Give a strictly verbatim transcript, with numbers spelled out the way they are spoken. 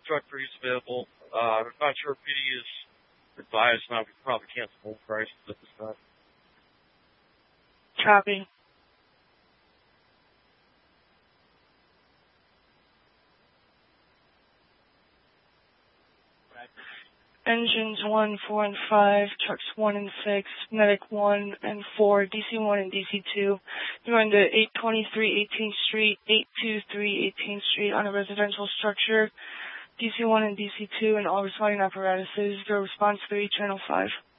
truck for use available. Uh, I'm not sure if P D is advised now. We can probably cancel both prices at this time. Copy. Engines one, four, and five, trucks one and six, medic one and four, D C one and D C two. You're on the eight twenty-three eighteenth Street, eight twenty-three eighteenth Street on a residential structure, D C one and D C two, and all responding apparatuses. Your response three, channel five.